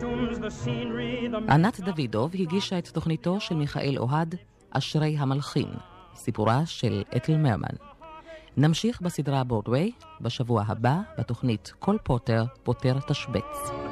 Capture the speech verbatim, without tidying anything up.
ענת דוידוב הגישה את תוכניתו של מיכאל אוהד, אשרי המלחין, סיפורה של אתל מרמן. נמשיך בסדרה ברודווי בשבוע הבא בתוכנית כל פוטר פותר תשבץ.